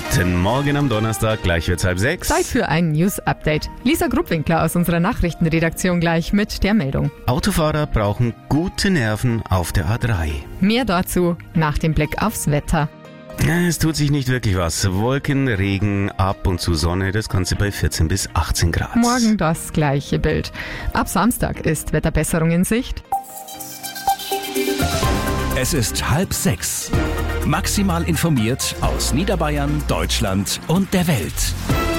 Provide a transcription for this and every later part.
Guten Morgen am Donnerstag, gleich wird's 5:30. Zeit für ein News-Update. Lisa Gruppwinkler aus unserer Nachrichtenredaktion gleich mit der Meldung. Autofahrer brauchen gute Nerven auf der A3. Mehr dazu nach dem Blick aufs Wetter. Es tut sich nicht wirklich was. Wolken, Regen, ab und zu Sonne, das Ganze bei 14 bis 18 Grad. Morgen das gleiche Bild. Ab Samstag ist Wetterbesserung in Sicht. Es ist 5:30. Maximal informiert aus Niederbayern, Deutschland und der Welt.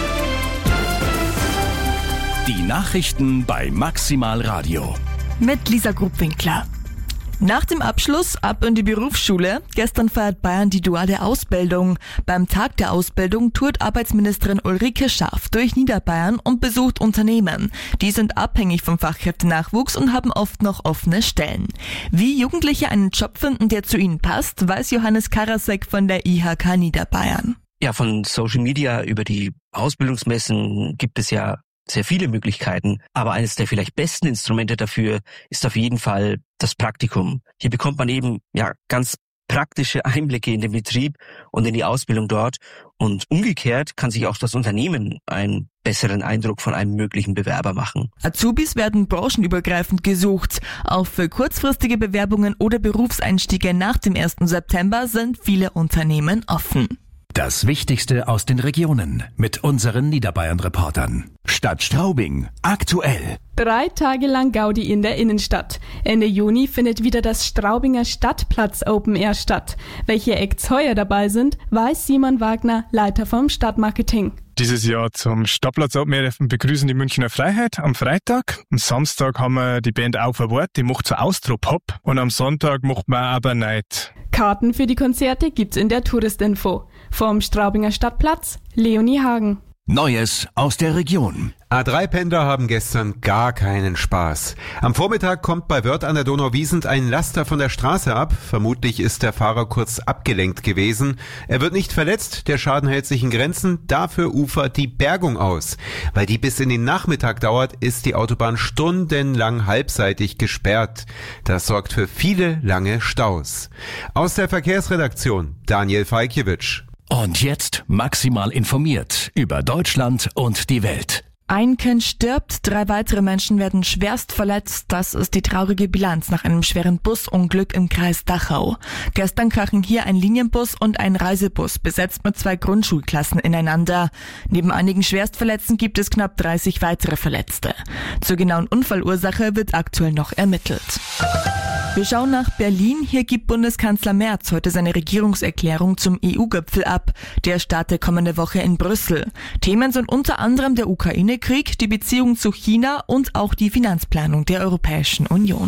Die Nachrichten bei Maximal Radio. Mit Lisa Gruppwinkler. Nach dem Abschluss ab in die Berufsschule. Gestern feiert Bayern die duale Ausbildung. Beim Tag der Ausbildung tourt Arbeitsministerin Ulrike Schaaf durch Niederbayern und besucht Unternehmen. Die sind abhängig vom Fachkräftenachwuchs und haben oft noch offene Stellen. Wie Jugendliche einen Job finden, der zu ihnen passt, weiß Johannes Karasek von der IHK Niederbayern. Ja, von Social Media über die Ausbildungsmessen gibt es ja sehr viele Möglichkeiten, aber eines der vielleicht besten Instrumente dafür ist auf jeden Fall das Praktikum. Hier bekommt man eben ganz praktische Einblicke in den Betrieb und in die Ausbildung dort, und umgekehrt kann sich auch das Unternehmen einen besseren Eindruck von einem möglichen Bewerber machen. Azubis werden branchenübergreifend gesucht. Auch für kurzfristige Bewerbungen oder Berufseinstiege nach dem 1. September sind viele Unternehmen offen. Das Wichtigste aus den Regionen mit unseren Niederbayern-Reportern. Stadt Straubing, aktuell. 3 Tage lang Gaudi in der Innenstadt. Ende Juni findet wieder das Straubinger Stadtplatz Open Air statt. Welche Acts heuer dabei sind, weiß Simon Wagner, Leiter vom Stadtmarketing. Dieses Jahr zum Stadtplatz Open Air begrüßen die Münchner Freiheit am Freitag. Am Samstag haben wir die Band Auf ein Wort, die macht so Austro-Pop. Und am Sonntag macht man aber Night. Karten für die Konzerte gibt's in der Touristinfo. Vom Straubinger Stadtplatz, Leonie Hagen. Neues aus der Region. A3-Pendler haben gestern gar keinen Spaß. Am Vormittag kommt bei Wörth an der Donauwiesend ein Laster von der Straße ab. Vermutlich ist der Fahrer kurz abgelenkt gewesen. Er wird nicht verletzt, der Schaden hält sich in Grenzen. Dafür ufert die Bergung aus. Weil die bis in den Nachmittag dauert, ist die Autobahn stundenlang halbseitig gesperrt. Das sorgt für viele lange Staus. Aus der Verkehrsredaktion, Daniel Falkiewicz. Und jetzt maximal informiert über Deutschland und die Welt. Ein Kind stirbt, 3 weitere Menschen werden schwerst verletzt. Das ist die traurige Bilanz nach einem schweren Busunglück im Kreis Dachau. Gestern krachen hier ein Linienbus und ein Reisebus, besetzt mit 2 Grundschulklassen, ineinander. Neben einigen Schwerstverletzten gibt es knapp 30 weitere Verletzte. Zur genauen Unfallursache wird aktuell noch ermittelt. Wir schauen nach Berlin. Hier gibt Bundeskanzler Merz heute seine Regierungserklärung zum EU-Gipfel ab. Der startet kommende Woche in Brüssel. Themen sind unter anderem der Ukraine-Krieg, die Beziehung zu China und auch die Finanzplanung der Europäischen Union.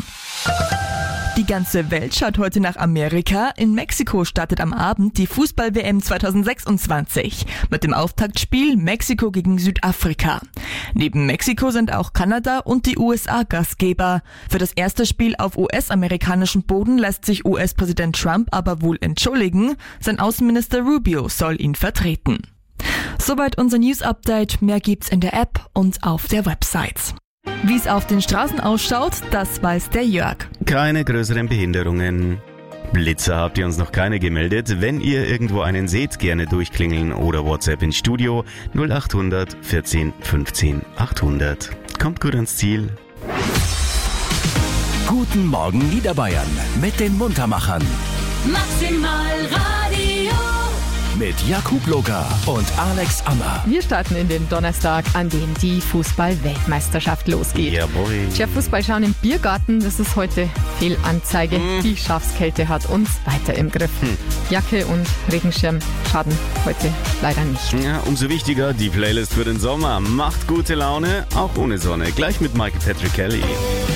Die ganze Welt schaut heute nach Amerika. In Mexiko startet am Abend die Fußball-WM 2026 mit dem Auftaktspiel Mexiko gegen Südafrika. Neben Mexiko sind auch Kanada und die USA Gastgeber. Für das erste Spiel auf US-amerikanischem Boden lässt sich US-Präsident Trump aber wohl entschuldigen. Sein Außenminister Rubio soll ihn vertreten. Soweit unser News-Update. Mehr gibt's in der App und auf der Website. Wie es auf den Straßen ausschaut, das weiß der Jörg. Keine größeren Behinderungen. Blitzer habt ihr uns noch keine gemeldet. Wenn ihr irgendwo einen seht, gerne durchklingeln oder WhatsApp ins Studio 0800 14 15 800. Kommt gut ans Ziel. Guten Morgen Niederbayern mit den Muntermachern. Maximal Radio. Mit Jakub Loga und Alex Ammer. Wir starten in den Donnerstag, an dem die Fußball-Weltmeisterschaft losgeht. Jawohl. Tja, Fußball schauen im Biergarten, das ist heute Fehlanzeige. Die Schafskälte hat uns weiter im Griff. Jacke und Regenschirm schaden heute leider nicht. Ja, umso wichtiger die Playlist für den Sommer. Macht gute Laune, auch ohne Sonne. Gleich mit Michael Patrick Kelly.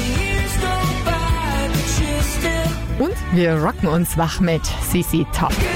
Und wir rocken uns wach mit CC Top.